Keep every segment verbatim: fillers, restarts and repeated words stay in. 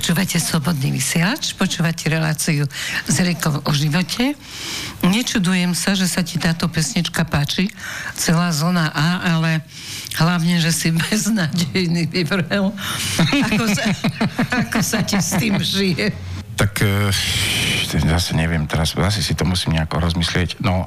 Počúvate Slobodný vysielač, počúvate reláciu s Erikou o živote. Nečudujem sa, že sa ti táto pesnička páči, celá zóna A, ale hlavne, že si beznádejný vyvrhel. Ako sa, ako sa ti s tým žije? Tak zase neviem, teraz zase si to musím nejako rozmyslieť. No,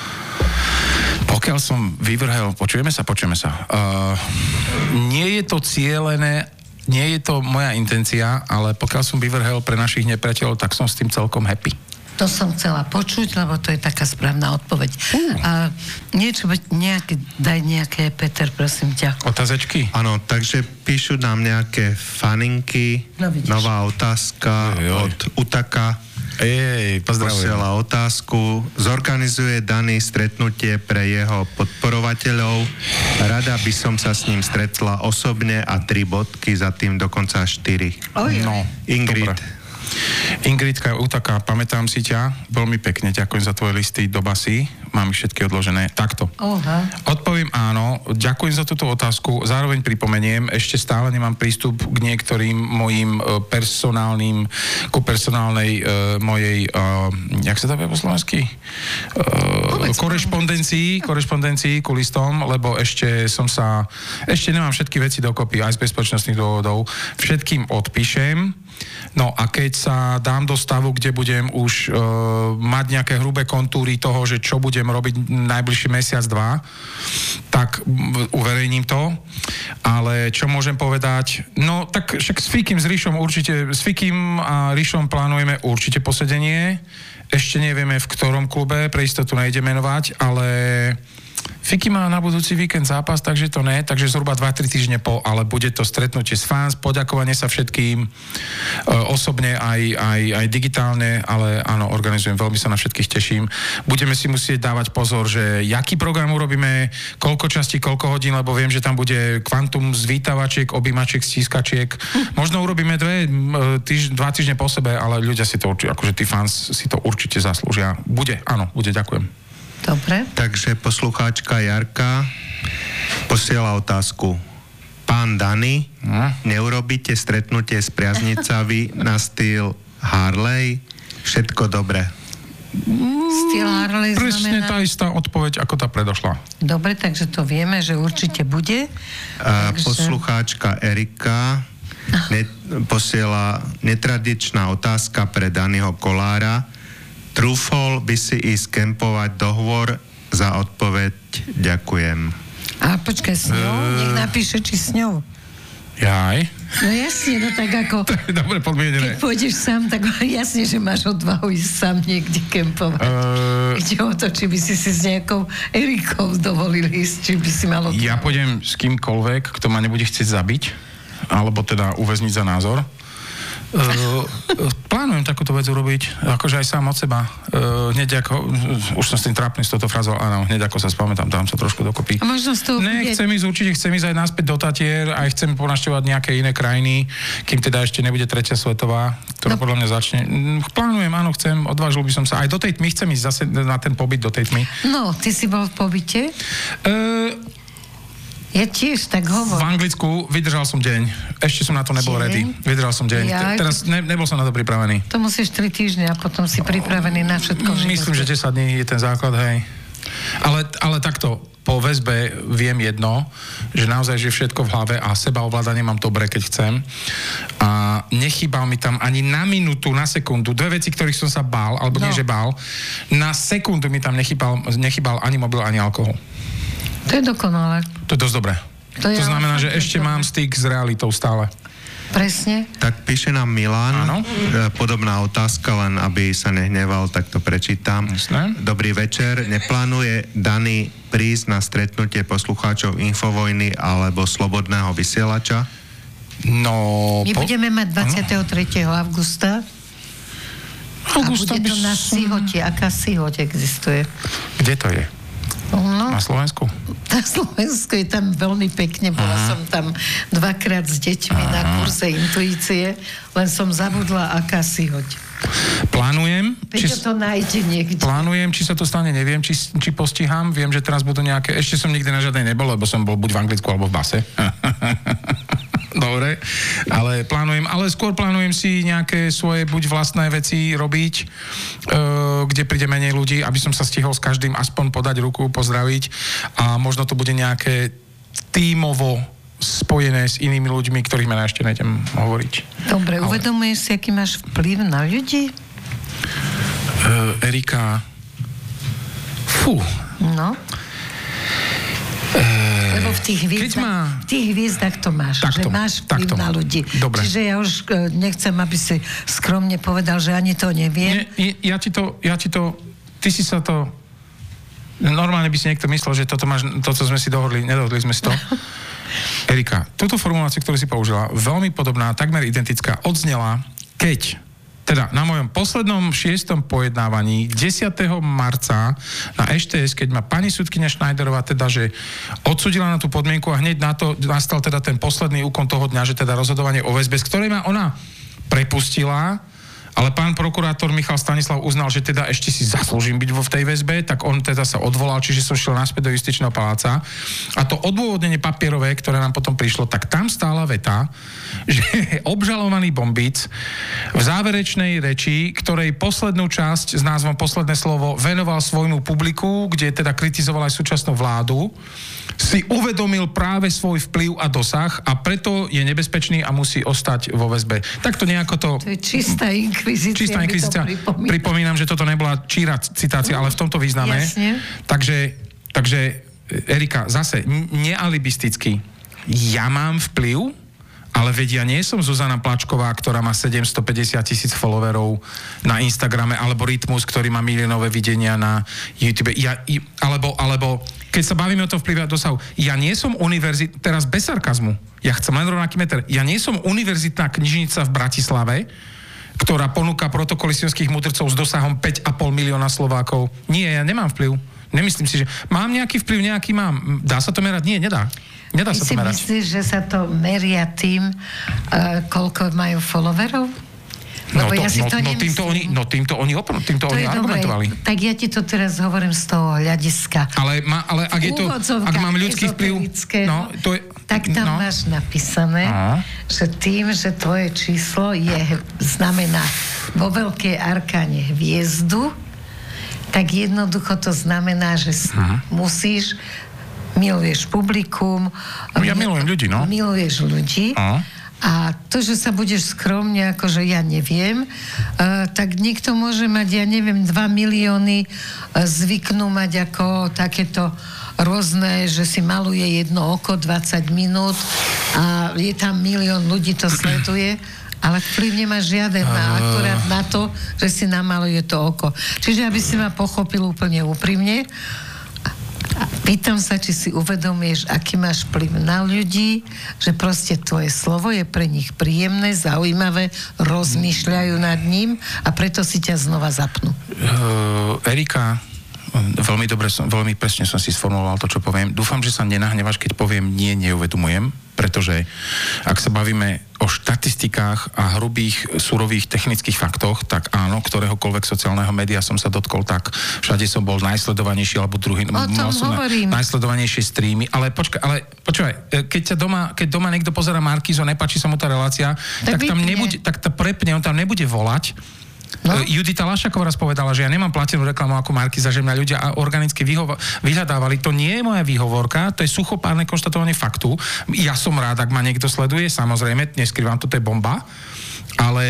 pokiaľ som vyvrhel, počujeme sa, počujeme sa. Uh, nie je to cielené, nie je to moja intencia, ale pokiaľ som vyvrhel pre našich nepriateľov, tak som s tým celkom happy. To som chcela počuť, lebo to je taká správna odpoveď. Uh. A niečo, nejaké, daj nejaké, Peter, prosím ťa. Otázečky? Áno, takže píšu nám nejaké faninky, no, nová otázka oj, oj. od Utaka. Ej, pozdravujem. Posiela otázku. Zorganizuje daný stretnutie pre jeho podporovateľov. Rada by som sa s ním stretla osobne a tri bodky, za tým dokonca štyri. Oj, no, Ingrid. Dobre. Ingridka Utaka, pamätám si ťa, veľmi pekne, ďakujem za tvoje listy do basy, mám ich všetky odložené. Takto. Oha. Odpoviem áno, ďakujem za túto otázku, zároveň pripomeniem, ešte stále nemám prístup k niektorým mojim personálnym, ku personálnej uh, mojej, uh, jak sa to povie po slovensky? Uh, korešpondencii, korešpondencii ku listom, lebo ešte som sa, ešte nemám všetky veci dokopy, aj z bezpečnostných dôvodov. Všetkým odpíšem. No a keď sa dám do stavu, kde budem už uh, mať nejaké hrubé kontúry toho, že čo budem robiť najbližší mesiac, dva, tak uverejním to. Ale čo môžem povedať? No tak však s Fikim, s Rišom určite, s Fikim a Rišom plánujeme určite posedenie. Ešte nevieme v ktorom klube, pre istotu nejde menovať, ale Fiky má na budúci víkend zápas, takže to ne, takže zhruba dva tri týždne po, ale bude to stretnutie s fans, poďakovanie sa všetkým, e, osobne aj, aj, aj digitálne, ale áno, organizujem, veľmi sa na všetkých teším. Budeme si musieť dávať pozor, že jaký program urobíme, koľko častí, koľko hodín, lebo viem, že tam bude kvantum zvítavačiek, objímačiek, stískačiek. Možno urobíme dve, týž, dva týždne po sebe, ale ľudia si to určite, akože tí fans si to určite zaslúžia. Bude, áno, bude, ďakujem. Dobre. Takže poslucháčka Jarka posiela otázku. Pán Dani, hm? neurobíte stretnutie s priaznicami na styl Harley? Všetko dobre. Styl Harley Presne znamená... tá istá odpoveď, ako tá predošla. Dobre, takže to vieme, že určite bude. A takže... Poslucháčka Erika ne, posiela netradičná otázka pre Daniho Kolára. Trúfol by si ísť kempovať do hôr? Za odpoveď ďakujem. A počkaj, s ňou? Uh... Nech napíše, či s ňou. Jaj. No jasne, no tak ako... To je dobre podmienené. Keď pôjdeš sám, tak jasne, že máš odvahu ísť sám niekde kempovať. Uh... Ide o to, či by si si s nejakou Erikou dovolil ísť, či by si mal odvahu. Ja pôjdem s kýmkoľvek, kto ma nebude chcieť zabiť, alebo teda uväzniť za názor. Uh, plánujem takúto vec urobiť, akože aj sám od seba. Uh, hneď ako, už som s tým trápny s touto frázou, áno, hneď ako sa spamätám, dám sa trošku dokopy. A možno z toho Ne, chcem ísť, určite chcem ísť aj naspäť do Tatier, aj chcem ponašťovať nejaké iné krajiny, kým teda ešte nebude tretia svetová, ktorá no. podľa mňa začne. Plánujem, áno, chcem, odvážil by som sa. Aj do tej tmy chcem ísť zase na ten pobyt do tej tmy. No, ty si bol v pobyte? Uh, Ja tiež, tak hovor. V Anglicku vydržal som deň. Ešte som na to nebol deň? ready. Vydržal som deň. Ja, Teraz ne, nebol som na to pripravený. To musíš tri týždne a potom si pripravený na všetko v živote. Myslím, že desať dní je ten základ, hej. Ale, ale takto, po väzbe viem jedno, že naozaj, že všetko v hlave a sebaovládanie mám dobre, keď chcem. A nechýbal mi tam ani na minútu, na sekundu, dve veci, ktorých som sa bál, alebo no. nie, že bál, na sekundu mi tam nechýbal, nechýbal ani mobil, ani alkohol. To je dokonalé. To je dosť dobré. To, to znamená, že ešte dobré. mám styk s realitou stále. Presne. Tak píše nám Milan, áno? Podobná otázka, len aby sa nehneval, tak to prečítam. Jasné. Dobrý večer. Neplánuje Dani prísť na stretnutie poslucháčov Infovojny alebo Slobodného vysielača? No... My po... budeme mať dvadsiateho tretieho augusta. Augusta a bude to by... na Sihote. Aká Sihote existuje? Kde to je? No, na Slovensku? Na Slovensku je tam veľmi pekne. Bola uh-huh. som tam dvakrát s deťmi uh-huh. na kurze intuície, len som zabudla, aká si hoď. Plánujem. Či to nájde niekde. Plánujem, či sa to stane, neviem, či, či postihám. Viem, že teraz budú nejaké... Ešte som nikdy na žiadnej nebol, lebo som bol buď v Anglicku, alebo v base. Dobre, ale plánujem, ale skôr plánujem si nejaké svoje buď vlastné veci robiť, e, kde príde menej ľudí, aby som sa stihol s každým aspoň podať ruku, pozdraviť a možno to bude nejaké tímovo spojené s inými ľuďmi, ktorých mená ešte nejdem hovoriť. Dobre, ale... uvedomuješ si, aký máš vplyv na ľudí? E, Erika, fú. No. Lebo v tých hviezdach, má... v tých hviezdach to máš, takto, že máš vplyv na ľudí. Dobre. Čiže ja už nechcem, aby si skromne povedal, že ani to neviem. Nie, ja ti to, ja ti to, ty si sa to, normálne by si niekto myslel, že toto máš, to, co sme si dohodli, nedohodli sme si to. Erika, túto formuláciu, ktorú si použila, veľmi podobná, takmer identická, odznela, keď teda na mojom poslednom šiestom pojednávaní desiateho marca na eš té es, keď ma pani sudkyňa Schneiderová teda, že odsudila na tú podmienku a hneď na to nastal teda ten posledný úkon toho dňa, že teda rozhodovanie o väzbe, z ktorej ma ona prepustila, ale pán prokurátor Michal Stanislav uznal, že teda ešte si zaslúžim byť vo v tej väzbe, tak on teda sa odvolal, čiže som šiel naspäť do justičného paláca. A to odôvodnenie papierové, ktoré nám potom prišlo, tak tam stála veta, že obžalovaný Bombic v záverečnej reči, ktorej poslednú časť s názvom Posledné slovo venoval svojmu publiku, kde teda kritizoval aj súčasnú vládu, si uvedomil práve svoj vplyv a dosah a preto je nebezpečný a musí ostať vo väzbe. Takto nejako to... To je čistá inkvizícia. Čistá inkvizícia. Pripomínam. Pripomínam, že toto nebola číra citácia, ale v tomto význame. Jasne. Takže, takže Erika, zase, nealibisticky. Ja mám vplyv, ale veď ja nie som Zuzana Plačková, ktorá má sedemstopäťdesiat tisíc followerov na Instagrame, alebo Rytmus, ktorý má miliónové videnia na YouTube. Ja, alebo, alebo, keď sa bavíme o tom vplyve a dosahu, ja nie som univerzit... Teraz bez sarkazmu. Ja chcem len rovnaký meter. Ja nie som univerzitná knižnica v Bratislave, ktorá ponúka protokoly sionských mudrcov s dosahom päť a pol milióna Slovákov. Nie, ja nemám vplyv. Nemyslím si, že mám nejaký vplyv, nejaký mám. Dá sa to merať? Nie, nedá. Nedá sa to merať. Ty si myslíš, že sa to meria tým, uh, koľko majú followerov? No, Lebo to, ja si no, to no, týmto oni, no týmto oni, opr- týmto to oni argumentovali. Dobré. Tak ja ti to teraz hovorím z toho hľadiska. Ale, ma, ale ak je to, ak mám ľudský vplyv, no, to je, tak tam no. máš napísané, Aha. že tým, že tvoje číslo je, znamená vo veľkej arkáne hviezdu, tak jednoducho to znamená, že Aha. musíš miluješ publikum. Ja milujem ľudí, no. Miluješ ľudí. Aha. A to, že sa budeš skromne, akože ja neviem, uh, tak niekto môže mať, ja neviem, dva milióny, uh, zvyknú mať ako takéto rôzne, že si maluje jedno oko dvadsať minút a je tam milión ľudí, to sleduje. Ale vplyv nemá žiaden, uh... akurát na to, že si namaluje to oko. Čiže aby si ma pochopil úplne úprimne, pýtam sa, či si uvedomíš, aký máš vplyv na ľudí, že proste tvoje slovo je pre nich príjemné, zaujímavé, rozmýšľajú nad ním a preto si ťa znova zapnú. Uh, Erika, veľmi dobre som, veľmi presne som si sformuloval to, čo poviem. Dúfam, že sa nenahnevaš, keď poviem nie, neuvedomujem, pretože ak sa bavíme o štatistikách a hrubých, surových technických faktoch, tak áno, ktoréhokoľvek sociálneho média som sa dotkol, tak všade som bol najsledovanejší, alebo druhý, o tom hovorím. Najsledovanejšie streamy, ale počkaj, ale počkaj, keď ťa doma, keď doma niekto pozerá Markízo, nepáči sa mu tá relácia, tak, tak tam nebude, tak to prepne, on tam nebude volať. No? Judita Lašaková raz povedala, že ja nemám platenú reklamu ako Markíza, že mňa ľudia organicky vyhova- vyhľadávali. To nie je moja výhovorka, to je suchopárne konštatovanie faktu. Ja som rád, ak ma niekto sleduje, samozrejme, neskrývam, toto je bomba, ale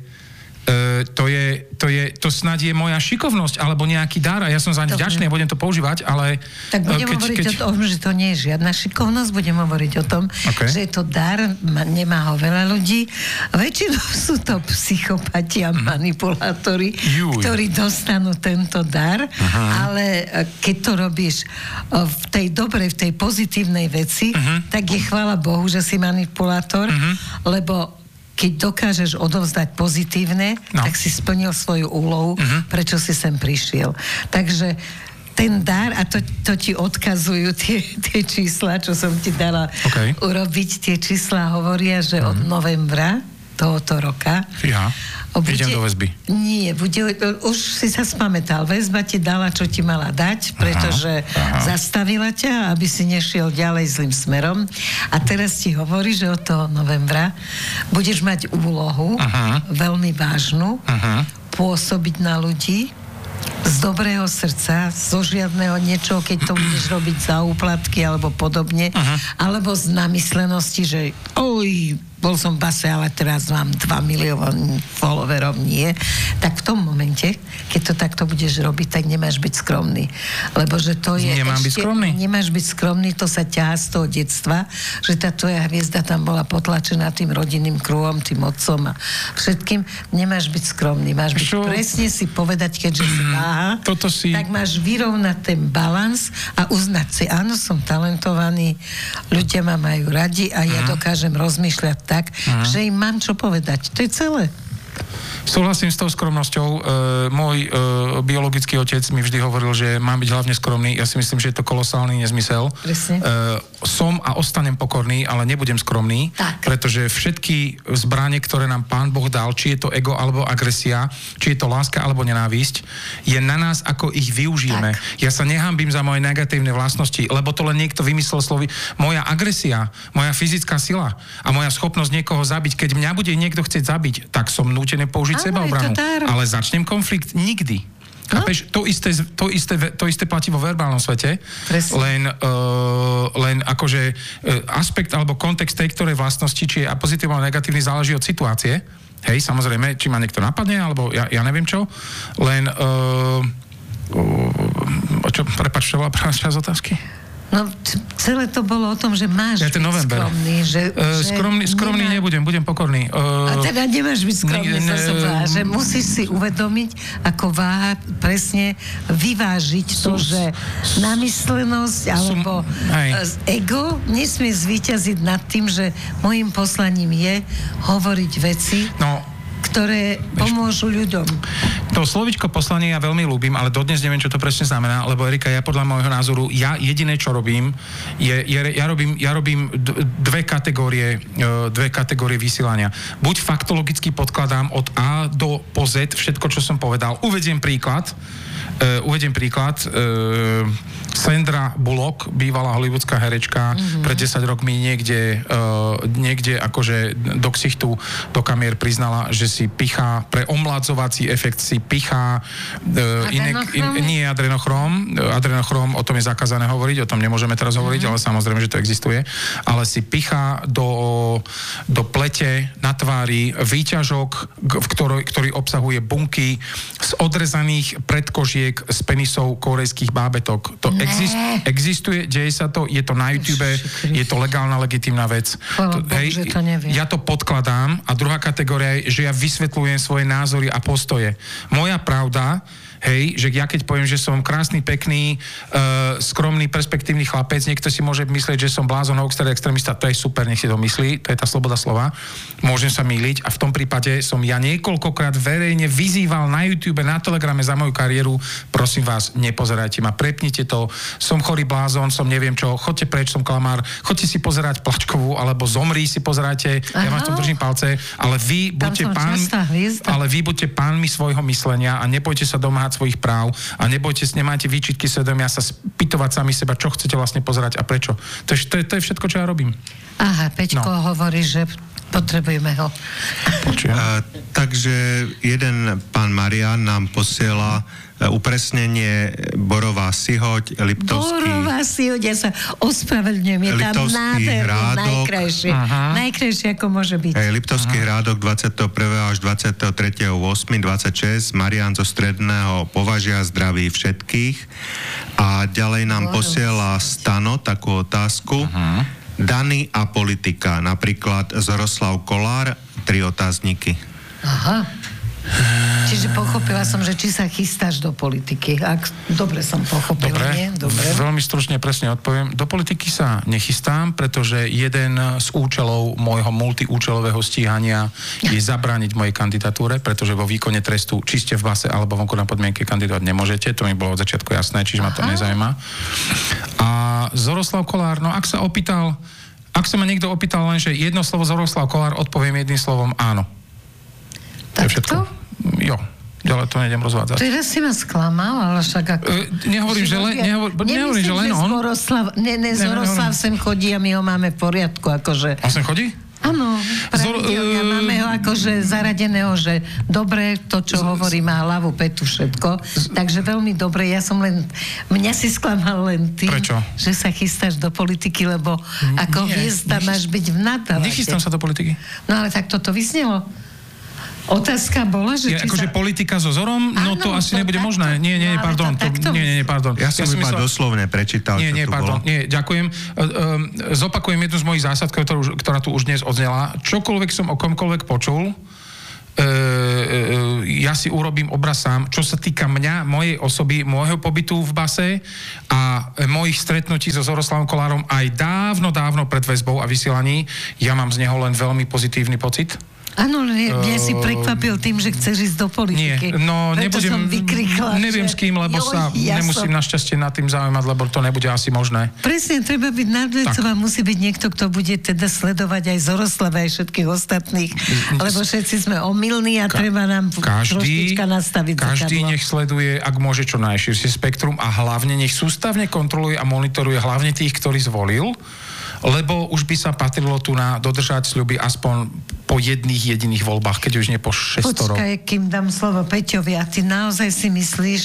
e, to je, to je, to snad je moja šikovnosť, alebo nejaký dar a ja som za ne vďačný a budem to používať, ale... Tak budem keď, hovoriť keď... o tom, že to nie je žiadna šikovnosť, budem hovoriť o tom, okay. že je to dar, nemá ho veľa ľudí. Väčšinou sú to psychopati a manipulátori, Juj. ktorí dostanú tento dar, Aha. ale keď to robíš v tej dobrej, v tej pozitívnej veci, uh-huh. tak je chvála Bohu, že si manipulátor, uh-huh. lebo keď dokážeš odovzdať pozitívne, no. tak si splnil svoju úlohu, uh-huh. prečo si sem prišiel. Takže ten dar, a to, to ti odkazujú tie, tie čísla, čo som ti dala okay. urobiť, tie čísla hovoria, že uh-huh. od novembra tohoto roka. Ja, bude, idem do väzby. Nie, bude, už si sa spamätal. Väzba ti dala, čo ti mala dať, pretože aha, aha. zastavila ťa, aby si nešiel ďalej zlým smerom. A teraz ti hovorí, že od toho novembra budeš mať úlohu, aha, veľmi vážnu, aha, pôsobiť na ľudí z dobrého srdca, zo žiadneho niečoho, keď to budeš robiť za úplatky alebo podobne, aha, alebo z namyslenosti, že oj, bol som v base, ale teraz mám dva milióny followerov, nie. Tak v tom momente, keď to takto budeš robiť, tak nemáš byť skromný. Lebo že to je... Nemám ešte, byť skromný? Nemáš byť skromný, to sa ťahá z toho detstva, že tá tvoja hviezda tam bola potlačená tým rodinným kruhom, tým otcom a všetkým. Nemáš byť skromný. Máš byť Čo? presne si povedať, keďže si váha, Toto si... tak máš vyrovnať ten balans a uznať si, áno, som talentovaný, ľudia ma majú radi a ja dokážem rozmýšľať tak, Aha. že im mám čo povedať. To je celé. Súhlasím s tou skromnosťou. E, môj e, biologický otec mi vždy hovoril, že mám byť hlavne skromný. Ja si myslím, že je to kolosálny nezmysel. Presne. E, som a ostanem pokorný, ale nebudem skromný, tak. Pretože všetky zbrane, ktoré nám Pán Boh dal, či je to ego alebo agresia, či je to láska alebo nenávisť, je na nás, ako ich využijeme. Tak. Ja sa nehambím za moje negatívne vlastnosti, lebo to len niekto vymyslel slovy. Moja agresia, moja fyzická sila a moja schopnosť niekoho zabiť, keď mňa bude niekto chcieť zabiť, tak som nútený použiť sebaobranu. Ale začnem konflikt nikdy. No? Chápeš? To isté, to, isté, to isté platí vo verbálnom svete. Len, uh, len akože uh, aspekt alebo kontext tej ktorej vlastnosti, či je pozitívny alebo negatívny, záleží od situácie. Hej, samozrejme, či ma niekto napadne, alebo ja, ja neviem čo. Len uh, uh, čo, prepáč, čo bola prvá časť otázky? No, celé to bolo o tom, že máš ja byť skromný. Že, uh, že skromný skromný nemá... nebudem, budem pokorný. Uh, a teda nemáš byť skromný, ne, ne, ne, že musíš si uvedomiť, ako váha presne vyvážiť to, že namyslenosť alebo sum, ego nesmie zvíťaziť nad tým, že môjim poslaním je hovoriť veci, no, ktoré pomôžu ľuďom. To slovičko poslanie ja veľmi ľúbim, ale dodnes neviem, čo to presne znamená, lebo Erika, ja podľa môjho názoru, ja jediné, čo robím, je, je ja robím, ja robím dve kategórie, dve kategórie vysielania. Buď faktologicky podkladám od A do po Z všetko, čo som povedal. Uvediem príklad. Uh, uvediem príklad. Uh, Sandra Bullock, bývalá hollywoodská herečka, mm-hmm. pred desať rokmi niekde, uh, niekde akože do ksichtu, do kamier priznala, že si pichá, pre omladzovací efekt si pichá uh, inek, in, nie adrenochrom. Adrenochrom, o tom je zakázané hovoriť, o tom nemôžeme teraz hovoriť, mm-hmm. ale samozrejme, že to existuje. Ale si pichá do, do plete na tvári výťažok, v ktorý, ktorý obsahuje bunky z odrezaných predkožiek z penisov korejských bábetok. To exist, existuje, deje sa to, je to na YouTube, je to legálna, legitímna vec. To, hej, to ja to podkladám a druhá kategória je, že ja vysvetľujem svoje názory a postoje. Moja pravda, hej, že ja keď poviem, že som krásny, pekný, uh, skromný, perspektívny chlapec, niekto si môže myslieť, že som blázon, hoaxer, extrémista, to je super, nech si to myslí, to je tá sloboda slova. Môžem sa mýliť a v tom prípade som ja niekoľkokrát verejne vyzýval na YouTube, na Telegrame za moju kariéru, prosím vás, nepozerajte ma, prepnite to, som chorý blázon, som neviem čo, chodte preč, som klamár, chodte si pozerať Plačkovú, alebo Zomri si pozerajte, aha, ja vám v tom držím palce, ale vy buďte pán, ale vy buďte pánmi svojho myslenia a nebojte sa domáhať svojich práv a nebojte, nemáte výčitky svedomia sa spýtovať sami seba, čo chcete vlastne pozerať a prečo. To je, to je, to je všetko, čo ja robím. Aha, Peťko no. hovorí, že potrebujeme ho. Uh, takže jeden pán Marian nám posiela upresnenie Borová Sihoť, Liptovský... Borová Sihoť, ja sa ospravedlňujem, je tam nádherný, najkrajšie. Aha. Najkrajšie, ako môže byť. Hey, Liptovský Aha. hrádok dvadsiateho prvého až dvadsiateho tretieho ôsmeho dvadsaťšesť, Marian zo Stredného Považia, zdraví všetkých. A ďalej nám Borová posiela Stano takú otázku. Aha. Dany a politika, napríklad Zoroslav Kolár, tri otázniky. Aha. Čiže pochopila som, že či sa chystáš do politiky. Ak dobre som pochopila, dobre, nie? Dobre. Veľmi stručne presne odpoviem. Do politiky sa nechystám, pretože jeden z účelov môjho multiúčelového stíhania je zabrániť mojej kandidatúre, pretože vo výkone trestu, či ste v base alebo vonku na podmienke kandidovať nemôžete. To mi bolo od začiatku jasné, čiže Aha. ma to nezaujíma. A Zoroslav Kolár, no ak sa opýtal Ak sa ma niekto opýtal len, že jedno slovo Zoroslav Kolár, odpoviem jedným slovom áno. To je všetko. Jo. Ďalej to nejdem rozvádzať. Teraz si ma sklamal, ale však ako... E, nehovorím, že len, nehovor, nehovorím, že len on. Zoroslav, ne, ne, Zoroslav sem chodí a my ho máme v poriadku, akože... On sem chodí? Áno, pravidelne uh, máme ho akože zaradeného, že dobre, to, čo z, hovorí, má hlavu, petu, všetko. Z, takže veľmi dobre, ja som len, mňa si sklamal len tým, prečo? Že sa chystáš do politiky, lebo ako hviezda máš byť v nadávačke. Nechystám sa do politiky. No ale tak toto vyznelo. Otázka bola, že... Je, akože sa... politika so Zorom, no áno, to asi to nebude takto, možné. Nie, nie, no, pardon. To, to, nie, nie, pardon. Ja som ja iba myslel... doslovne prečítal, nie, čo nie, tu pardon, bolo. Nie, ďakujem. Uh, um, zopakujem jednu z mojich zásad, ktorá, ktorá tu už dnes odznela. Čokoľvek som o komkoľvek počul, uh, uh, ja si urobím obraz sám, čo sa týka mňa, mojej osoby, môjho pobytu v base a mojich stretnutí so Zoroslavom Kolárom aj dávno, dávno pred väzbou a vysielaní. Ja mám z neho len veľmi pozitívny pocit. Áno, mňa si prekvapil tým, že chceš ísť do politiky. Nie, no preto nebudem, som vykrikla, neviem že... s kým, lebo jo, sa ja nemusím som... našťastie nad tým zaujímať, lebo to nebude asi možné. Presne, treba byť nadvedcová, musí byť niekto, kto bude teda sledovať aj Zoroslava, aj všetkých ostatných, lebo všetci sme omylní a Ka- treba nám každý, troštička nastaviť každý zakadlo. Nech sleduje, ak môže, čo najširšie spektrum a hlavne nech sústavne kontroluje a monitoruje hlavne tých, ktorí zvolil, lebo už by sa patrilo tu na dodržať sľuby aspoň po jedných jediných voľbách, keď už nie po šestoro. Počkaj, kým dám slovo Peťovi, a ty naozaj si myslíš,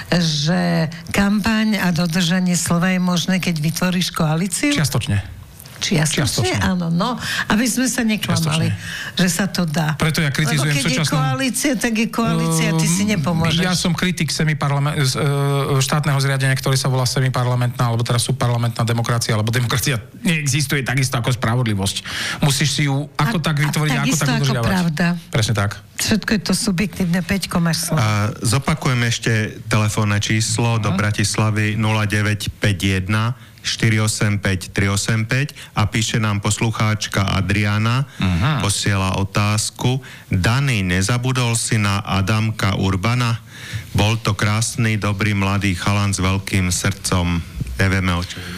že kampaň a dodržanie slova je možné, keď vytvoríš koalíciu? Čiastočne. Čiastočne, Čiastočne. Áno, no, aby sme sa neklamali, že sa to dá. Preto ja kritizujem Lebo keď súčasnú... je koalícia, tak je koalícia, ty si nepomôžeš. Ja som kritik semiparlament, štátneho zriadenia, ktoré sa volá semiparlamentná, alebo teraz subparlamentná demokracia, alebo demokracia neexistuje takisto ako spravodlivosť. Musíš si ju ako a, tak vytvoriť a, a ako tak udržiavať. Pravda. Presne tak. Všetko je to subjektívne. Peťko, máš slovo. A zopakujem ešte telefónne číslo uh-huh. do Bratislavy nula deväť päť jeden štyri osem päť tri osem päť a píše nám poslucháčka Adriana, uh-huh. posiela otázku. Dani, nezabudol si na Adamka Urbana? Bol to krásny, dobrý, mladý chalan s veľkým srdcom. Nevieme o čo.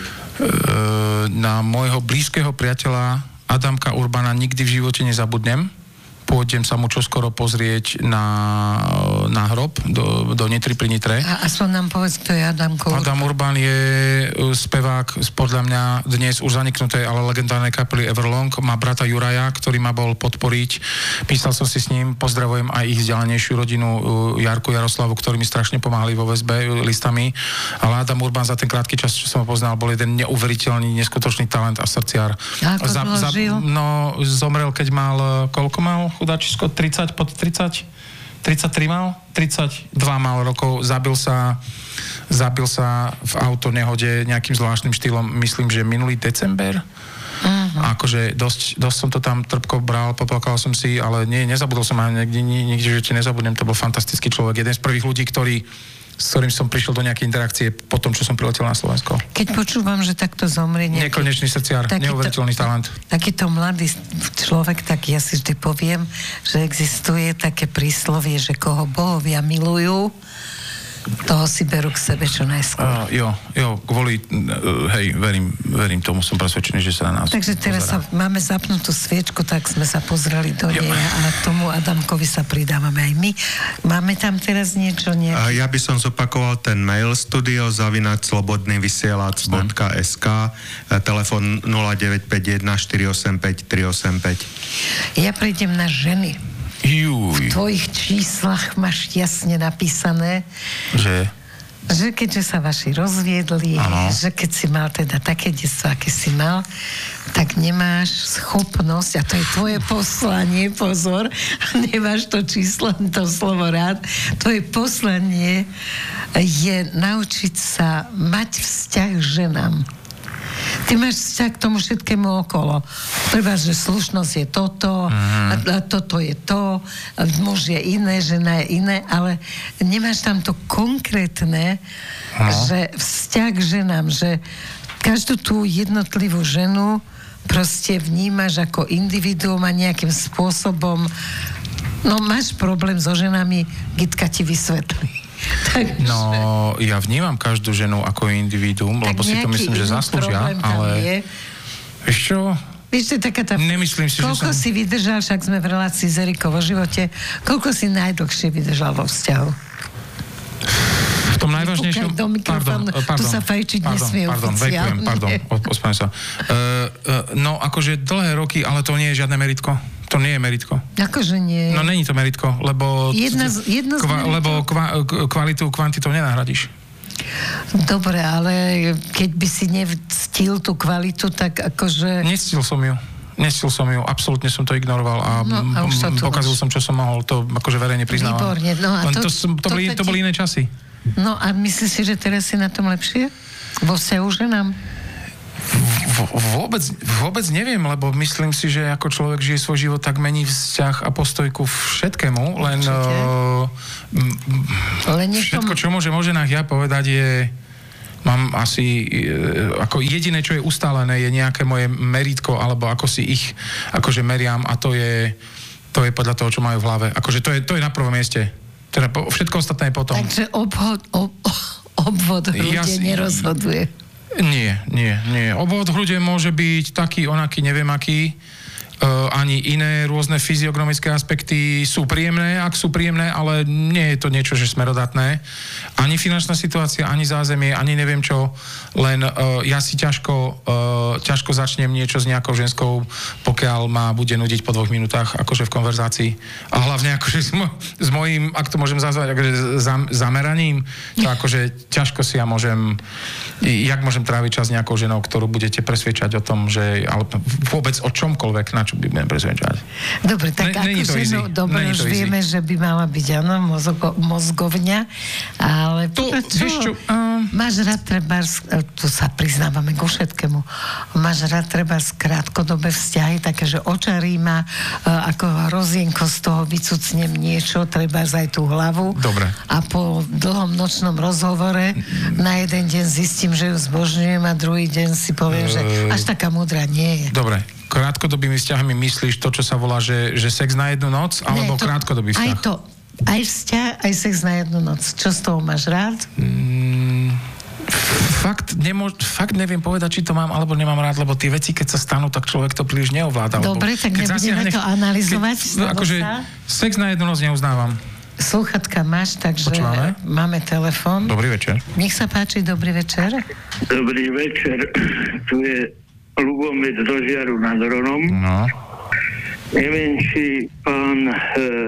Uh, na môjho blízkeho priateľa Adamka Urbana nikdy v živote nezabudnem. Pôjdem sa mu čoskoro pozrieť na, na hrob do, do Nitry pri Nitre. A aspoň nám povedz, kto je Adam Urban. Adam Urban je spevák z podľa mňa dnes už zaniknutej, ale legendárnej kapely Everlong. Má brata Juraja, ktorý ma bol podporiť. Písal som si s ním, pozdravujem aj ich vzdialenejšiu rodinu Jarku, Jaroslavu, ktorí mi strašne pomáhali vo väzbe listami. Ale Adam Urban za ten krátky čas, čo som ho poznal, bol jeden neuveriteľný, neskutočný talent a srdciar. A ako za, za, žil? No, zomrel, keď mal, koľko mal? Chudáčisko, tridsať, pod tridsať? tridsaťtri mal? tridsaťdva mal rokov. Zabil sa, zabil sa v autonehode nejakým zvláštnym štýlom, myslím, že minulý december. Uh-huh. Akože dosť, dosť som to tam trpko bral, poplakal som si, ale nie, nezabudol som aj nikdy, nikdy, že ti nezabudnem. To bol fantastický človek. Jeden z prvých ľudí, ktorý s ktorým som prišiel do nejakej interakcie po tom, čo som priletel na Slovensko. Keď počúvam, že takto zomrie nejaký... Nekonečný srdciar, neuveriteľný talent. Takýto mladý človek, tak ja si vždy poviem, že existuje také príslovie, že koho bohovia milujú, toho si berú k sebe čo najskôr. Uh, jo, jo, kvôli, uh, hej, verím, verím tomu, som presvedčený, že sa na nás Takže teraz sa, máme zapnutú sviečku, tak sme sa pozreli do nej a tomu Adamkovi sa pridávame aj my. Máme tam teraz niečo? Nejaké? Ja by som zopakoval ten mail studio zavináč slobodný vysielač bodka es ká, telefon nula deväť päť jeden štyri osem päť tri osem päť. Ja prejdem na ženy. Juj. V tvojich číslach máš jasne napísané, že, že keďže sa vaši rozviedli, ano. Že keď si mal teda také detstvo, aké si mal, tak nemáš schopnosť, a to je tvoje poslanie, pozor, nemáš to číslo, to slovo rád, tvoje poslanie je naučiť sa mať vzťah k ženám. Ty máš vzťah k tomu všetkému okolo. Treba, že slušnosť je toto, mm. a, a toto je to, muž je iné, žena je iné, ale nemáš tam to konkrétne, no. Že vzťah k ženám, že každú tú jednotlivú ženu proste vnímaš ako individuum a nejakým spôsobom, no máš problém so ženami, Gitka ti vysvetlí. Takže... No, ja vnímam každú ženu ako individuum, tak lebo si to myslím, že zaslúžia, ale... Vieš čo? Vieš, to je taká tá... Nemyslím si, koľko že som... si vydržal, však sme v relácii s Erikou vo živote, koľko si najdlhšie vydržal vo vzťahu? V tom najvážnejšom... Pardon, pardon, tu sa fajčiť pardon, nesmie pardon, oficiálne. Pardon, pardon, ospravedlňujem sa. Uh, uh, no, akože dlhé roky, ale to nie je žiadne meritko. To nie je meritko. Akože nie. No, není to meritko, lebo... Jedna z, jedna z kva, lebo kva, kvalitu kvantitou nenahradíš. Dobre, ale keď by si nevctil tú kvalitu, tak akože... Nestil som ju. Nestil som ju, absolútne som to ignoroval a, no, a pokazil som, čo som mohol, to akože verejne priznávam. Výborne, no a to, to, to, to, boli, to boli iné časy. No a myslíš si, že teraz si na tom lepšie? Vo vzťahu ženám? V, vôbec, vôbec neviem, lebo myslím si, že ako človek žije svoj život, tak mení vzťah a postojku všetkému, len, uh, len všetko, čo môžem o ženách ja povedať, je mám asi, ako jediné, čo je ustálené, je nejaké moje meritko, alebo ako si ich akože meriam a to je, to je podľa toho, čo majú v hlave. Akože to je, to je na prvom mieste. Teda po, všetko ostatné je potom. Takže obhod, ob, obvod hrude ja si, nerozhoduje. Nie, nie, nie. Obvod hrude môže byť taký, onaký, neviem aký. Uh, ani iné rôzne fyziognomické aspekty sú príjemné, ak sú príjemné, ale nie je to niečo, že smerodatné. Ani finančná situácia, ani zázemie, ani neviem čo, len uh, ja si ťažko, uh, ťažko začnem niečo s nejakou ženskou, pokiaľ ma bude nudiť po dvoch minútach, akože v konverzácii. A hlavne akože s, mo- s mojím, ak to môžem nazvať, akože zam- zameraním, to akože ťažko si ja môžem, jak môžem tráviť čas s nejakou ženou, ktorú budete presviečať o tom, že ale vôbec o čomkoľvek, na čo by budem presvedčať. Dobre, tak ne, ako ženu, dobre, už vieme, že by mala byť, áno, mozgo, mozgovňa, ale to, čo? Vieš čo? Uh... Máš rád trebárs, tu sa priznávame ku všetkému, máš rád trebárs krátkodobé vzťahy, také, že očarí ma, uh, ako hrozienko z toho vycucnem niečo, trebárs aj tú hlavu. Dobre. A po dlhom nočnom rozhovore na jeden deň zistím, že ju zbožňujem a druhý deň si poviem, uh... že až taká múdra nie je. Dobre. Krátkodobými vzťahmi myslíš to, čo sa volá, že, že sex na jednu noc, alebo to, krátkodobý vzťah? Aj to. Aj vzťah, aj sex na jednu noc. Čo z toho máš rád? Mm, fakt, nemô- fakt neviem povedať, či to mám, alebo nemám rád, lebo tie veci, keď sa stanú, tak človek to príliš neovláda. Dobre, tak nebudeme zasiahne, to analyzovať. Keď, akože sex na jednu noc neuznávam. Slúchatka máš, takže Počúvame? Máme telefon. Dobrý večer. Nech sa páči, dobrý večer. Dobrý večer. Tu je Lubomír do Žiaru nad Hronom. No. Neviem, či pán e,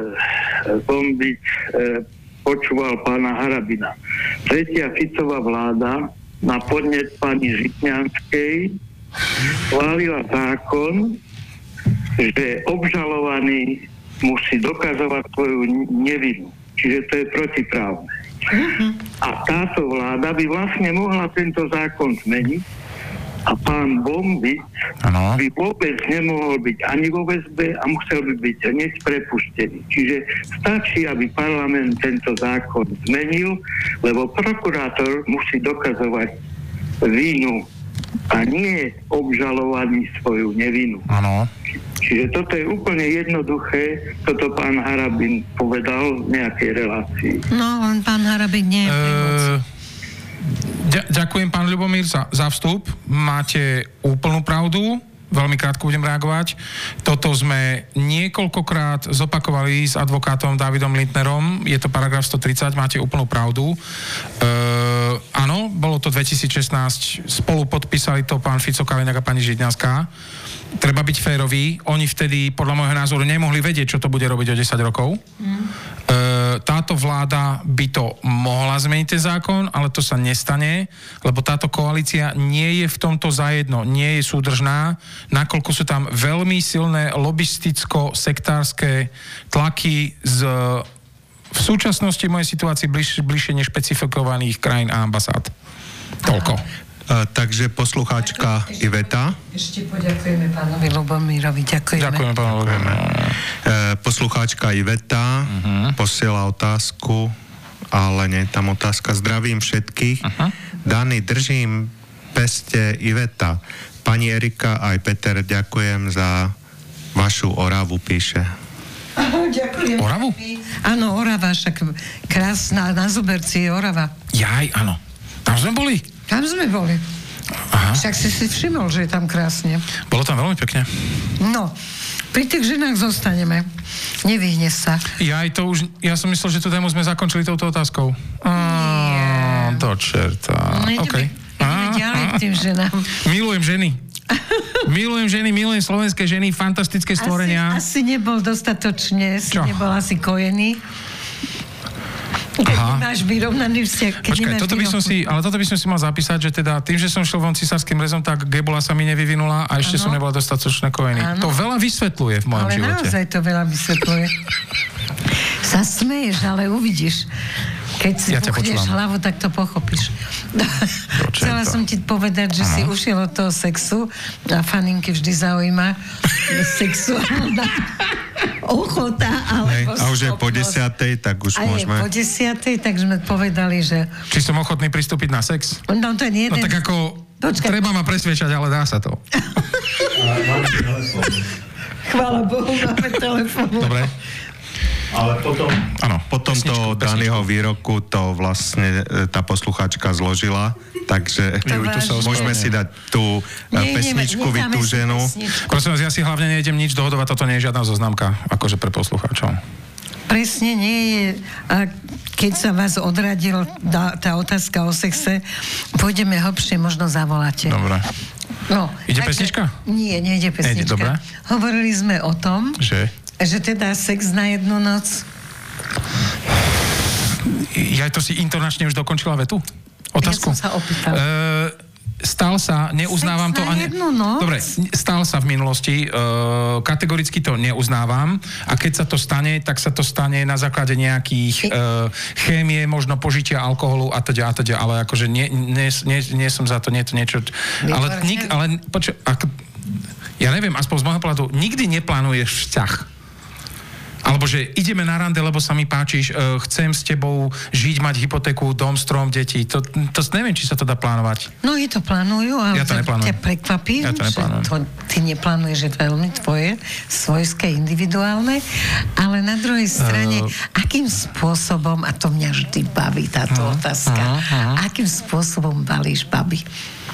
Bombič e, počúval pána Harabina. Tretia Ficová vláda na podnet pani Žitňanskej schválila zákon, že obžalovaný musí dokazovať svoju nevinu. Čiže to je protiprávne. Uh-huh. A táto vláda by vlastne mohla tento zákon zmeniť a pán Bombič ano. by vôbec nemohol byť ani vo väzbe a musel by byť hneď prepustený. Čiže stačí, aby parlament tento zákon zmenil, lebo prokurátor musí dokazovať vinu a nie obžalovaný svoju nevinu. Áno. Čiže toto je úplne jednoduché, toto pán Harabin povedal v nejakej relácii. No, len pán Harabin nie je pri moci. Ďa- ďakujem, pán Ľubomír, za, za vstup. Máte úplnú pravdu. Veľmi krátko budem reagovať. Toto sme niekoľkokrát zopakovali s advokátom Dávidom Lindnerom. Je to paragraf stotridsať, máte úplnú pravdu. E, áno, bolo to dvetisícšestnásť. Spolu podpísali to pán Fico, Kaliňák a pani Žitňanská. Treba byť férový. Oni vtedy, podľa môjho názoru, nemohli vedieť, čo to bude robiť o desať rokov. Mm. E, táto vláda by to mohla zmeniť ten zákon, ale to sa nestane, lebo táto koalícia nie je v tomto zajedno, nie je súdržná, nakoľko sú tam veľmi silné lobisticko-sektárske tlaky z v súčasnosti mojej situácii bliž, bližšie nešpecifikovaných krajín a ambasád. Toľko. Uh, takže poslucháčka ešte, Iveta. Ešte poďakujeme pánovi Ľubomírovi. Ďakujeme. Ďakujeme pánovi Ľubomírovi. Uh, poslucháčka Iveta uh-huh. posiela otázku, ale nie tam otázka. Zdravím všetkých. Uh-huh. Dani, držím peste Iveta. Pani Erika aj Peter, ďakujem za vašu Oravu, píše. Ahoj, ďakujem. Oravu? Áno, Orava, však krásna, na Zuberci je Orava. Jaj, áno. Tam sme boli. Tam sme boli. Aha. Však si si všimol, že je tam krásne. Bolo tam veľmi pekne. No, pri tých ženách zostaneme. Nevyhne sa. Ja aj to už, ja som myslel, že tú tému sme zakončili touto otázkou. Á, do čerta. No, ideme, Okay. ideme ďalej k tým ženám. Milujem ženy. Milujem ženy, milujem slovenské ženy, fantastické stvorenia. Asi, asi nebol dostatočne, si Čo? nebol asi kojený. Keď Aha. nemáš vyrovnaný vzťah. Keď Počkaj, nemáš toto by som si, ale toto by som si mal zapísať, že teda tým, že som šiel von cisárskym rezom, tak gebola sa mi nevyvinula a ešte Áno. som nebola dostatočne kojený. Áno. To veľa vysvetľuje v mojom Ale živote. naozaj to veľa vysvetľuje. Sa smeješ, ale uvidíš. Keď si Ja ťa buchneš počúvam. hlavu, tak to pochopíš. Chcela to? som ti povedať, že si ušiel od toho sexu a faninky vždy zaujíma sexuálna ochota, Hej, alebo a už je po schopnosť. desiatej, tak už A môžeme... je po desiatej, tak sme povedali, že... Či som ochotný pristúpiť na sex? No to je No jeden... tak ako, Počkaj. treba ma presviečať, ale dá sa to. Chvála Bohu, máme telefón. Dobre? Ale potom, Áno, po tomto pesničku, daného výroku to vlastne e, tá poslucháčka zložila, takže To Juj, tu sa vážne. môžeme si dať tú e, Nie, pesničku necháme si vytúženú. pesničku. Prosím vás, ja si hlavne nejdem nič dohodovať, toto nie je žiadna zoznamka, akože pre poslucháčov. Presne nie je, a keď sa vás odradil tá, tá otázka o sexe, pôjdeme hlbšie, možno zavoláte. Dobre. No, Ide takže- pesnička? Nie, nejde pesnička. Nejde, dobre. Hovorili sme o tom, Že? že teda sex na jednu noc. Ja to si intonačne už dokončila vetu? Otázku? Ja som sa opýtala. E, stal sa, neuznávam Sex to na ani... jednu noc? Dobre, stal sa v minulosti, e, kategoricky to neuznávam a keď sa to stane, tak sa to stane na základe nejakých e, chémie, možno požitia alkoholu a teda, a teda, ale akože nie, nie, nie, nie som za to, nie je to niečo... Ale, Výborne. nik, ale počuj, ak, ja neviem, aspoň z môjho pohľadu, nikdy neplánuješ vzťah. Alebo že ideme na rande, lebo sa mi páčiš, uh, chcem s tebou žiť, mať hypotéku, dom, strom, deti. To, to neviem, či sa to dá plánovať. Mnohí to plánujú, ale Ja to neplánujem. ťa prekvapí, Ja to že neplánujem. to, ty neplánuješ, že to je veľmi tvoje, svojské, individuálne, ale na druhej strane, Uh. akým spôsobom, a to mňa vždy baví táto Uh, otázka, uh, uh. akým spôsobom balíš baby?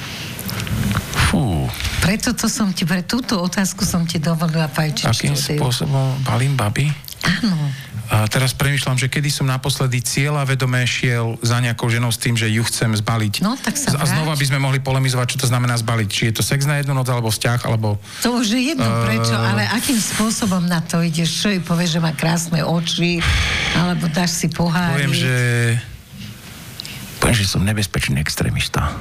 Fú, Preto to som ti, pre túto otázku som ti dovolila fajčiť akým štúdiu. spôsobom balím baby? Áno. A teraz premýšľam, že kedy som naposledy cieľa vedomé šiel za nejakou ženou s tým, že ju chcem zbaliť. No, tak sa A znova vráť. by sme mohli polemizovať, čo to znamená zbaliť. Či je to sex na jednu noc, alebo vzťah, alebo... To už je jedno Uh. prečo, ale akým spôsobom na to ideš? Čo jej povieš, že má krásne oči, alebo dáš si pohári? Poviem, že... Poviem, že som nebezpečný extrémista.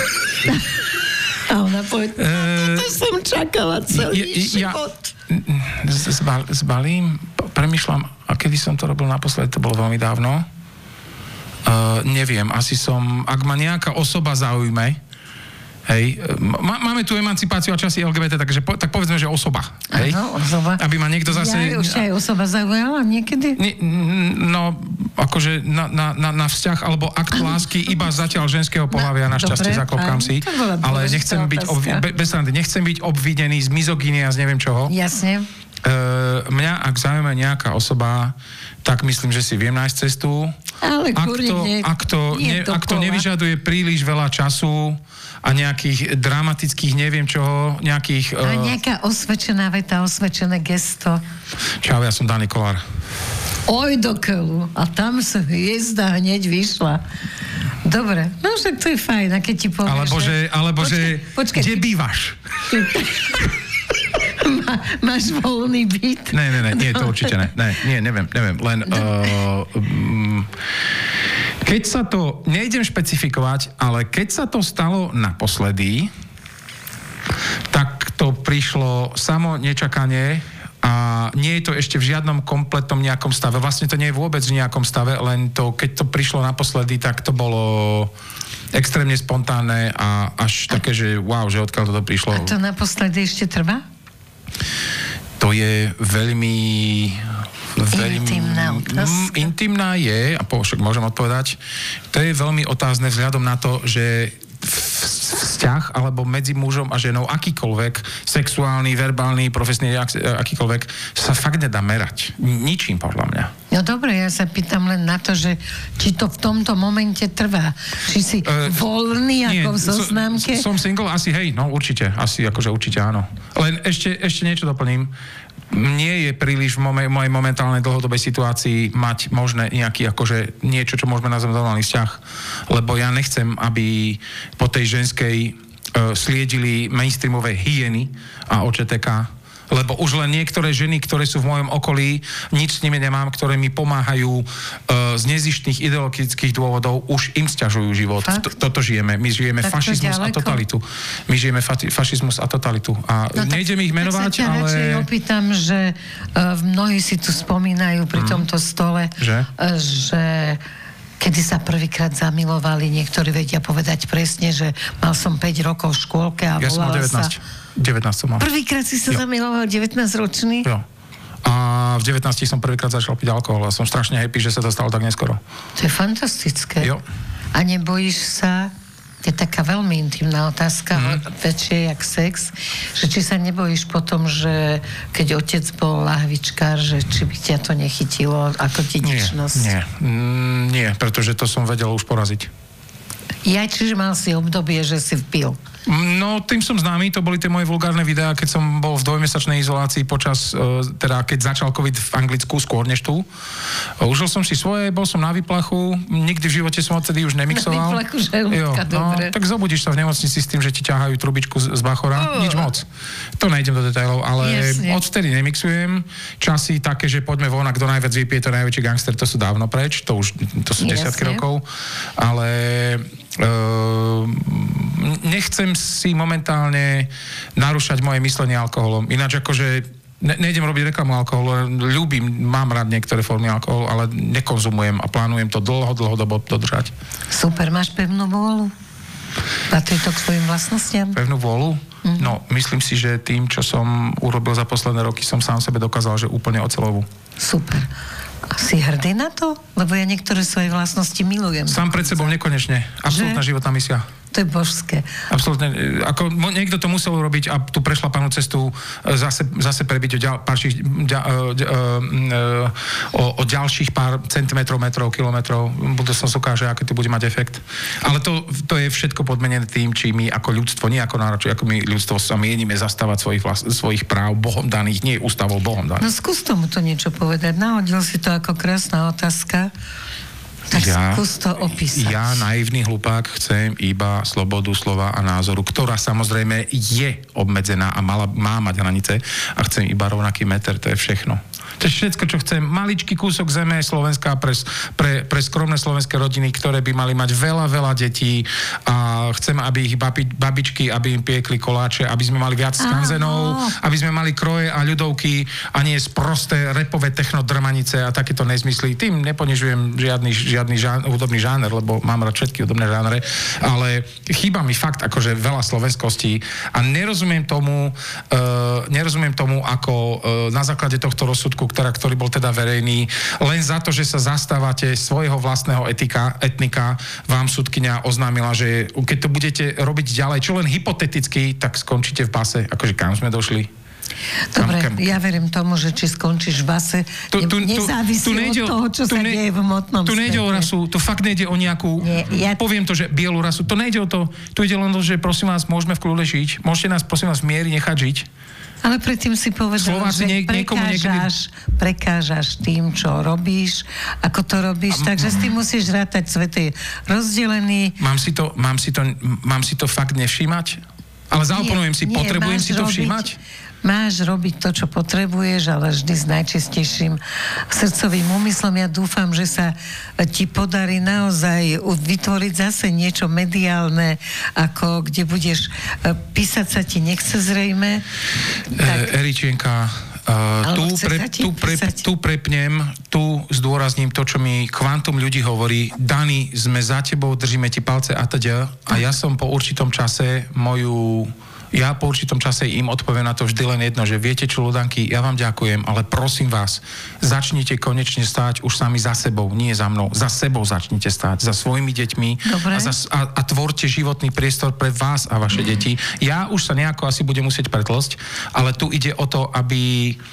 A ona povie, Eh, to som čakala celý ja- život. Z- Zbal, zbalím, p- premyšľam, a kedy som to robil naposledy, to bolo veľmi dávno. Uh, neviem, asi som, ak ma nejaká osoba zaujme, hej, má, máme tu emancipáciu a časy el gé bé té, takže po, tak povedzme, že osoba, hej? Áno, osoba. Aby ma niekto zase... Ja, už aj osoba zaujala niekedy? Nie, no, akože na, na, na, na vzťah alebo akt lásky iba zatiaľ ženského pohlavia, No, našťastie dobre, zaklopkám áno, si, to bola ale dôležitá nechcem byť, obvi, otázka. be, bez srandy, nechcem byť obvinený z mizogínie a z neviem čoho. Jasne. Uh, mňa, ak zaujíma nejaká osoba, tak myslím, že si viem nájsť cestu. Ale ak kurník to, nie, ak to, nie ne, ak to dokola. nevyžaduje príliš veľa času a nejakých dramatických neviem čoho, nejakých... A Uh, nejaká osvedčená veta, osvedčené gesto. čau, ja som Dani Kolár. Oj do keľu. A tam sa hviezda hneď vyšla. Dobre, no však to je fajn, a keď ti povieš, Alebo že, alebo počkaj, že počkaj, kde ty- bývaš? Má, máš voľný byt? Ne, ne, ne, nie, to určite ne. Ne, nie, neviem, neviem. Len, uh, um, keď sa to, nejdem špecifikovať, ale keď sa to stalo naposledy, tak to prišlo samo nečakanie a nie je to ešte v žiadnom kompletnom nejakom stave. Vlastne to nie je vôbec v nejakom stave, len to, keď to prišlo naposledy, tak to bolo extrémne spontánne a až také, že wow, že odkiaľ toto prišlo. A to naposledy ešte trvá? To je veľmi... veľmi Intimná otázka. Mm, intimná je, a po, však môžem odpovedať, to je veľmi otázne vzhľadom na to, že vzťah alebo medzi mužom a ženou akýkoľvek, sexuálny, verbálny, profesný, ak- akýkoľvek, sa fakt nedá merať. Ničím, podľa mňa. No dobre, ja sa pýtam len na to, že či to v tomto momente trvá. Či si uh, voľný ako v zoznámke? Som single? Asi hej, no určite. Asi akože určite áno. Len ešte, ešte niečo doplním. Nie je príliš v mome, mojej momentálnej dlhodobej situácii mať možné nejaký akože niečo, čo môžeme nazvať normálny vzťah. Lebo ja nechcem, aby po tej ženskej uh, sliedili mainstreamové hyeny a ó čé té ká. Lebo už len niektoré ženy, ktoré sú v mojom okolí, nič s nimi nemám, ktoré mi pomáhajú uh, z nezištných ideologických dôvodov, už im sťažujú život. T- toto žijeme. My žijeme tak fašizmus a totalitu. My žijeme fa- fašizmus a totalitu. A no nejdem ich menovať, ale... Tak sa ťa radšej opýtam, že uh, mnohí si tu spomínajú pri mm. tomto stole, že, uh, že kedy sa prvýkrát zamilovali, niektorí vedia povedať presne, že mal som päť rokov v škôlke a ja volala sa... devätnásť som mal. Prvýkrát si sa jo. zamiloval devätnásťročný? Jo. A v devätnástich som prvýkrát začal piť alkohol a som strašne happy, že sa to stalo tak neskoro. To je fantastické. Jo. A nebojíš sa, to je taká veľmi intimná otázka, mm. väčšie jak sex, že či sa nebojíš potom, že keď otec bol lahvičkár, že či by ťa to nechytilo ako dedičnosť? Nie, nie, mm, nie, pretože to som vedel už poraziť. Ja, čiže mal si obdobie, že si vpil. No, tým som známy, to boli tie moje vulgárne videá, keď som bol v dvojmesačnej izolácii počas, teda keď začal COVID v Anglicku, skôr než tu. Užil som si svoje, bol som na výplachu, nikdy v živote som odtedy už nemixoval. Na výplachu žalúdka, dobre. No, tak zobudíš sa v nemocnici s tým, že ti ťahajú trubičku z, z bachora, oh. nič moc. To nejdem do detailov, ale Jasne. odvtedy nemixujem. Časy také, že poďme von a kto najviac vypije, to najväčší gangster, to sú dávno preč, to už, to sú Jasne. desiatky rokov, ale... Uh, nechcem si momentálne narúšať moje myslenie alkoholom. Ináč akože ne, nejdem robiť reklamu alkoholu, ľúbim, mám rád niektoré formy alkoholu, ale nekonzumujem a plánujem to dlho, dlhodobo dodržať. Super, máš pevnú vôľu? Patrí to k svojim vlastnostiam? Pevnú vôľu? Mm-hmm. No, myslím si, že tým, čo som urobil za posledné roky, som sám sebe dokázal, že úplne oceľovú. Super. A si hrdý na to? Lebo ja niektoré svoje vlastnosti milujem. Sám pred sebou nekonečne. Absolútna že? životná misia. To je božské. Absolútne. Ako niekto to musel urobiť a tu prešla panu cestu zase, zase prebiť o, ďal, párších, ďa, o, o ďalších pár centimetrov, metrov, kilometrov. Budúcnosť ukáže, aký to bude mať efekt. Ale to, to je všetko podmenené tým, či my ako ľudstvo, nie ako národ, ako my ľudstvo sa mienime zastávať svojich, vlast, svojich práv Bohom daných, nie ústavou Bohom daných. No skús tomu to niečo povedať. Nahodil si to ako krásna otázka. Tak ja, skús to opísať. Ja, naivný hlupák, chcem iba slobodu slova a názoru, ktorá samozrejme je obmedzená a mala, má mať hranice a chcem iba rovnaký meter, to je všechno. To je všetko, čo chcem. Maličký kúsok zeme Slovenska pre, pre, pre skromné slovenské rodiny, ktoré by mali mať veľa, veľa detí a chcem, aby ich babi, babičky, aby im piekli koláče, aby sme mali viac skanzenov, aby sme mali kroje a ľudovky a nie sprosté repové technodrmanice a takéto nezmysly. Tým neponižujem žiadny, žiadny žán, hudobný žáner, lebo mám rád všetky hudobné žánre, ale chýba mi fakt akože veľa slovenskosti a nerozumiem tomu, uh, nerozumiem tomu, ako uh, na základe tohto rozsudku, ktorá, ktorý bol teda verejný, len za to, že sa zastávate svojho vlastného etika, etnika, vám sudkyňa oznámila, že keď to budete robiť ďalej, čo len hypoteticky, tak skončíte v base. Akože kam sme došli? Dobre, kam, kam? Ja verím tomu, že či skončíš v base, tu, tu, nezávisí tu, tu od toho, čo tu sa ne, deje v hmotnom Tu nejde o rasu, to fakt nejde o nejakú, Nie, ja... poviem to, že bielu rasu, to nejde o to, tu ide len to, že prosím vás, môžeme v kľude žiť, môžete nás prosím vás v miery nechať žiť. Ale predtým si povedal, Slováci, že nie, prekážaš, niekedy... prekážaš tým, čo robíš, ako to robíš, a, takže s tým musíš rátať, svet je rozdelený. Mám si to, mám si to, mám si to fakt nevšímať? Ale zaoponujem si, nie, potrebujem si to robiť, všímať? Máš robiť to, čo potrebuješ, ale vždy s najčistejším srdcovým úmyslom. Ja dúfam, že sa ti podarí naozaj vytvoriť zase niečo mediálne, ako kde budeš písať sa ti nechce zrejme. Tak... E, Eričienka, uh, tu, pre, tu, pre, tu prepnem, tu zdôrazním to, čo mi kvantum ľudí hovorí. Dani, sme za tebou, držíme ti palce a teda. A ja som po určitom čase moju... Ja po určitom čase im odpoviem na to vždy len jedno, že viete čo, ľudanky, ja vám ďakujem, ale prosím vás, začnite konečne stáť už sami za sebou, nie za mnou, za sebou začnite stáť, za svojimi deťmi a, za, a, a tvorte životný priestor pre vás a vaše deti. Ja už sa nejako asi budem musieť pretlsť, ale tu ide o to, aby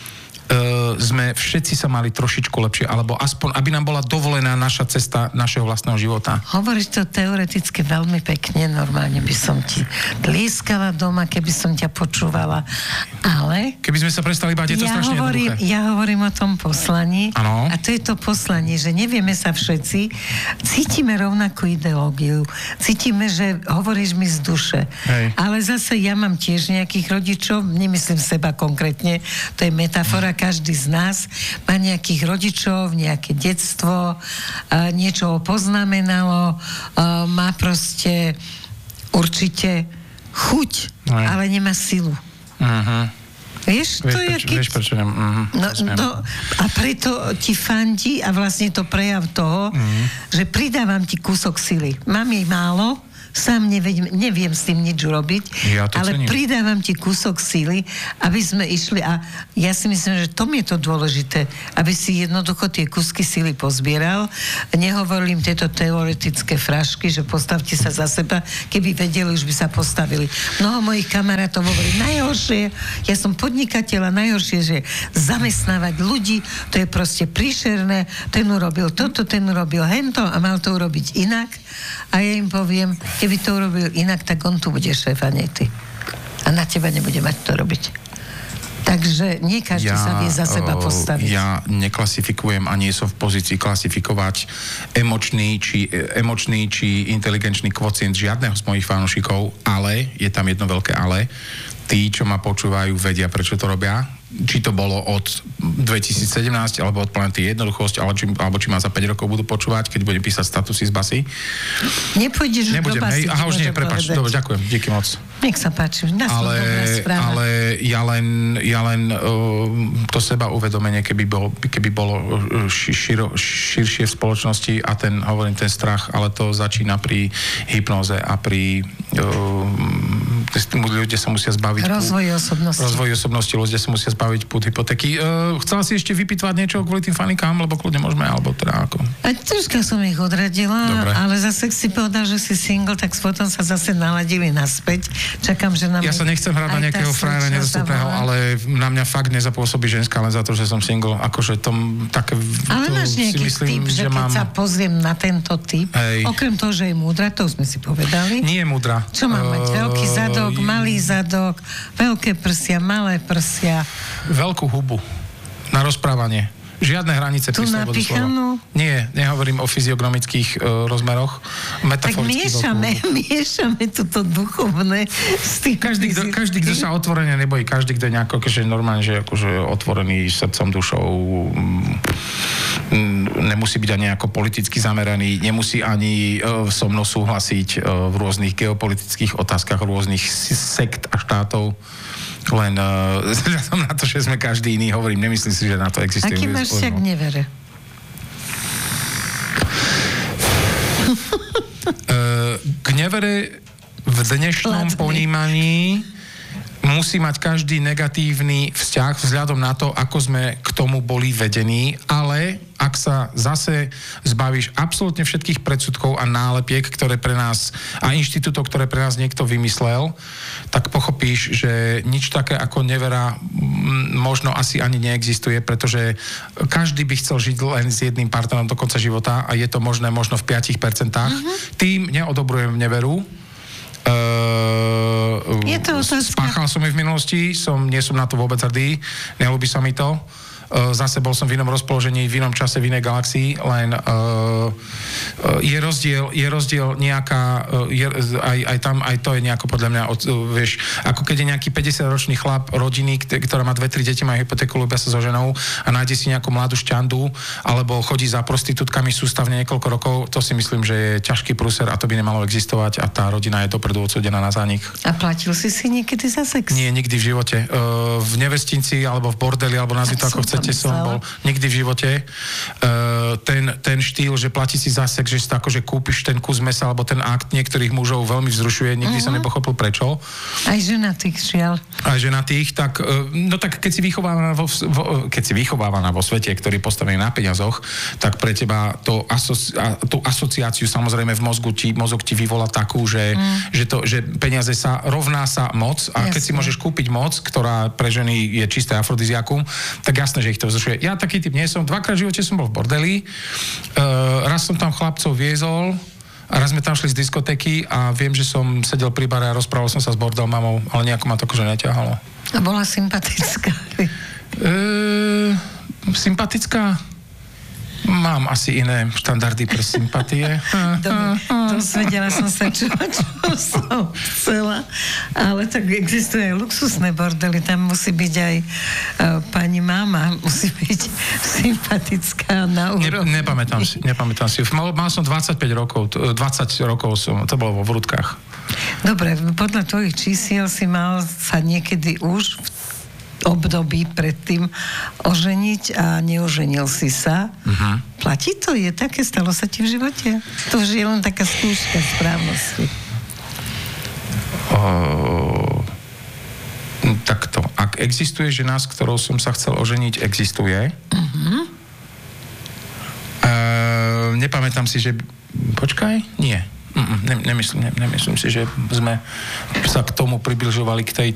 sme všetci sa mali trošičku lepšie, alebo aspoň, aby nám bola dovolená naša cesta našeho vlastného života. Hovoríš to teoreticky veľmi pekne, normálne by som ti tlieskala doma, keby som ťa počúvala, ale... Keby sme sa prestali báť, je to ja strašne hovorím, jednoduché. Ja hovorím o tom poslaní, ano. A to je to poslanie, že nevieme sa všetci, cítime rovnakú ideológiu, cítime, že hovoríš mi z duše, Hej. ale zase ja mám tiež nejakých rodičov, nemyslím seba konkrétne, to je metafora, každý z nás má nejakých rodičov, nejaké detstvo, niečo poznamenalo, má proste určite chuť, Aj. ale nemá silu. Uh-huh. Vieš, Vieš, to je prečo, keď... vieš prečo nem, uh-huh, No, no, a preto ti fandí a vlastne to prejav toho, uh-huh. že pridávam ti kúsok sily. Mám jej málo, sám neviem, neviem s tým nič urobiť, Ja to ale cením. pridávam ti kúsok síly, aby sme išli a ja si myslím, že tom je to dôležité, aby si jednoducho tie kúsky síly pozbieral. Nehovorím tieto teoretické frašky, že postavte sa za seba, keby vedeli, už by sa postavili. Mnoho mojich kamarátov hovorí, najhoršie, ja som podnikateľ a najhoršie, že zamestnávať ľudí, to je proste príšerné, ten urobil toto, ten urobil hento a mal to urobiť inak. A ja im poviem, keby to urobil inak, tak on tu bude šéf a nie ty. A na teba nebude mať to robiť. Takže nie každý ja, sa vie za seba uh, postaviť. Ja neklasifikujem a nie som v pozícii klasifikovať emočný či, emočný či inteligenčný kvocient žiadneho z mojich fanúšikov, ale, je tam jedno veľké ale, tí, čo ma počúvajú, vedia, prečo to robia. Či to bolo od dvetisícsedemnásť, alebo od planety jednoduchosť, alebo či, alebo či ma za päť rokov budú počúvať, keď budem písať statusy z basy. Nepôjdeš Nebudem, do basy, hej, aha, už nie, môžem prepáč, povedať. dobre, ďakujem, díky moc. Nech sa páči, dá Ale, dobrá správa. ale ja len, ja len uh, to seba uvedomenie, keby bolo, keby bolo uh, ši, širo, širšie v spoločnosti a ten, hovorím, ten strach, ale to začína pri hypnóze a pri uh, ľudia sa musia zbaviť Rozvoj osobnosti. Rozvoj osobnosti, ľudia sa musia zbaviť púd hypotéky. Uh, chcela si ešte vypýtvať niečo kvôli tým fanikám, lebo kľudne môžeme, alebo teda ako? A troška som ich odradila, Dobre. ale zase si povedal, že si single, tak potom sa zase naladili naspäť. Čakám, že nám... Ja sa nechcem hrať na nejakého frajera nedostupného, ale na mňa fakt nezapôsobí ženská len za to, že som single. Akože tom také... Ale to máš si nejaký myslím, typ, že že keď mám... sa pozriem na tento typ, Hej. okrem toho, že je múdra, to už sme si povedali. Nie je múdra. Čo mám mať? Veľký zadok, Uh, malý zadok, veľké prsia, malé prsia. Veľkú hubu na rozprávanie. Žiadne hranice Tu pri slobodu napichanú? slova. Nie, nehovorím o fyziognomických uh, rozmeroch. Tak Metaforicky miešame, veľkú hubu. miešame toto duchovné s tým Každý, kto, každý, kto sa otvorene nebojí, každý, kto je nejako, že normálne, že akože otvorený srdcom, dušou, mm, nemusí byť ani ako politicky zameraný, nemusí ani uh, so mnou súhlasiť uh, v rôznych geopolitických otázkach rôznych sekt a štátov. Len uh, vzhľadom na to, že sme každý iný, hovorím, nemyslím si, že na to existuje. Aký máš vzťah k nevere? Uh, k nevere v dnešnom Kladný. ponímaní musí mať každý negatívny vzťah vzhľadom na to, ako sme k tomu boli vedení, ale ak sa zase zbavíš absolútne všetkých predsudkov a nálepiek, ktoré pre nás a inštitútov, ktoré pre nás niekto vymyslel, tak pochopíš, že nič také ako nevera m, možno asi ani neexistuje, pretože každý by chcel žiť len s jedným partnerom do konca života a je to možné možno v päť percent. Uh-huh. Tým neodobrujem neveru. Uh, Je to otázka. Spáchal som ju v minulosti, som, nie som na to vôbec hrdý, neľúbi sa mi to. Uh, zase bol som v inom rozpoložení, v inom čase, v inej galaxii, len uh, uh, je rozdiel, je rozdiel nejaká, uh, je, aj, aj tam, aj to je nejako podľa mňa, od, uh, vieš, ako keď je nejaký päťdesiatročný chlap rodiny, ktorá má dve, tri deti, má hypotéku, ľúbia sa so ženou a nájde si nejakú mladú šťandu, alebo chodí za prostitútkami sústavne niekoľko rokov, to si myslím, že je ťažký prúser a to by nemalo existovať a tá rodina je dopredu odsúdená na zánik. A platil si si niekedy za sex? Nie, nikdy v živote. Uh, v nevestinci, alebo v bordeli, alebo nazvi to ako chcete. podstate som bol nikdy v živote. Uh, ten, ten štýl, že platí si zásek, že si to akože kúpiš ten kus mesa, alebo ten akt niektorých mužov veľmi vzrušuje, nikdy uh-huh. som nepochopil prečo. Aj ženatých, žiaľ. Aj ženatých, tak, uh, no tak keď si vychovávaná vo, vo, keď si vychovávaná vo svete, ktorý je postavený na peniazoch, tak pre teba to asoci, a, tú asociáciu samozrejme v mozgu ti, mozog ti vyvolá takú, že, mm. že, to, že peniaze sa rovná sa moc a jasne. Keď si môžeš kúpiť moc, ktorá pre ženy je čisté afrodiziakum, tak jasné, že ich to vzrušuje. Ja taký typ nie som. Dvakrát v živote som bol v bordeli. Uh, raz som tam chlapcov viezol a raz sme tam šli z diskotéky a viem, že som sedel pri bare a rozprával som sa s bordel mamou, ale nejako ma to akože neťahalo. A bola sympatická? Uh, sympatická? Mám asi iné štandardy pre sympatie. Dobre, dozvedela som sa, čo, čo som chcela, ale tak existuje aj luxusné bordely, tam musí byť aj uh, pani mama, musí byť sympatická na úrovni. Ne, nepamätám si, nepamätám si. Mal, mal som dvadsaťpäť rokov, dvadsať rokov som, to bolo vo Vrútkach. Dobre, podľa tvojich čísiel si mal sa niekedy už v období predtým oženiť a neoženil si sa. Uh-huh. Platí to? Je také? Stalo sa ti v živote? To už je len taká skúška správnosti. Uh, takto. Ak existuje žena, s ktorou som sa chcel oženiť, existuje. Uh-huh. Uh, nepamätám si, že... Počkaj? Nie. Ne, nemyslím, ne, nemyslím si, že sme sa k tomu približovali k tej